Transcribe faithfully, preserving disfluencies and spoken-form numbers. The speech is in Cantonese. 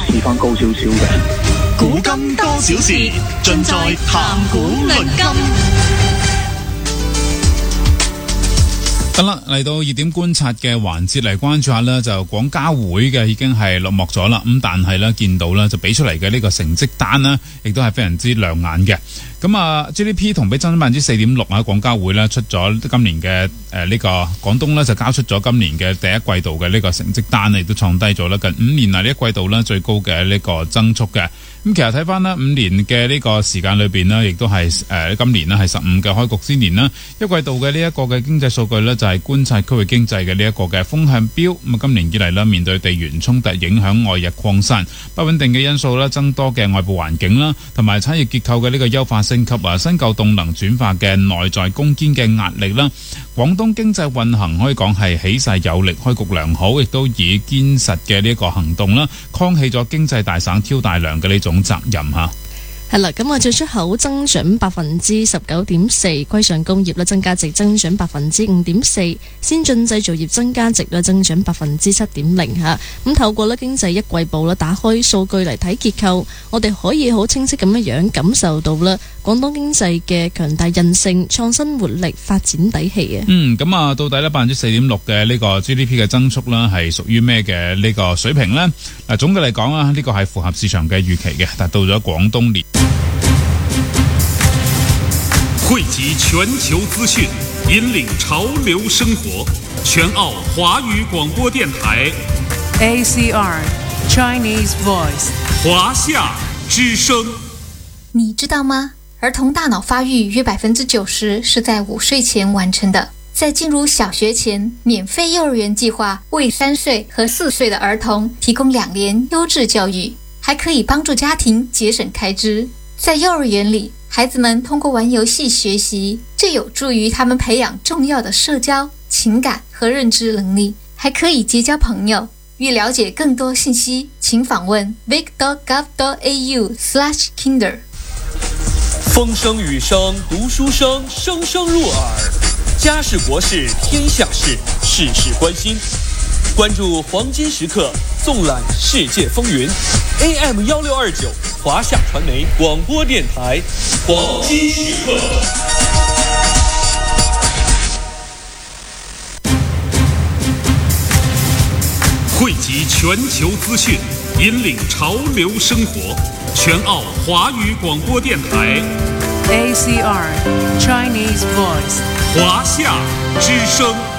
試翻高少少嘅。 古今多少事，盡在談古論今。 好啦，嚟到熱點觀察嘅環節嚟關注下呢，就廣交會嘅已經係落幕咗啦。咁但係呢，見到呢就俾出嚟嘅呢個成績單呢，亦都係非常之亮眼嘅。咁啊 G D P 同比增長百分之四點六啊，廣交會呢出咗今年嘅誒呢個廣東呢就交出咗今年嘅第一季度嘅呢個成績單，亦都創低咗啦近五年嚟呢一季度呢最高嘅呢個增速嘅。咁其實睇翻呢五年嘅呢個時間裏邊呢，亦都係誒、呃、今年呢係十五嘅開局之年啦。一季度嘅呢一個嘅經濟數據呢，就係、是、觀察區域經濟嘅呢一個嘅風向標。咁啊，今年以嚟呢，面對地緣衝突影響外溢擴散、不穩定嘅因素啦、增多嘅外部環境啦，同埋產業結構嘅呢個優化升級啊、新舊動能轉化嘅內在攻堅嘅壓力啦，廣東經濟運行可以講係起勢有力、開局良好，亦都以堅實嘅呢一個行動啦，扛起咗經濟大省挑大梁嘅呢種責任嚇。 係啦，咁啊，進出口增長百分之十九點四，歸上工業咧增加值增長百分之五點四，先進製造業增加值咧增長百分之七點零嚇。咁透過咧經濟一季報咧打開數據嚟睇結構，我哋可以好清晰咁樣樣感受到啦，廣東經濟嘅強大韌性、創新活力、發展底氣嘅。 嗯，咁啊，到底咧百分之四點六嘅呢個 G D P 嘅增速啦，係屬於咩嘅呢個水平呢？嗱，總嘅嚟講啊，呢個係符合市場嘅預期嘅，達到咗廣東年。 匯集全球資訊，引領潮流生活。全澳華語廣播電台 A C R Chinese Voice 華夏之聲。 你知道嗎？兒童大腦發育約百分之九十是在五歲前完成的。在進入小學前，免費幼兒園計劃為三歲和四歲的兒童提供兩年優質教育，還可以幫助家庭節省開支。在幼兒園裡，孩子們通過玩遊戲學習，這有助於他們培養重要的社交、情感和認知能力，還可以結交朋友。欲了解更多信息，請訪問 vic dot gov dot a u slash kinder。 風聲雨聲讀書聲，聲聲入耳。家事國事天下事，事事關心。關注黃金時刻，縱覽世界風雲。A M 一六二九，華夏傳媒廣播電台，黃金時刻。 匯集全球資訊，引領潮流生活。全澳華語廣播電台 A C R Chinese Voice 華夏之聲。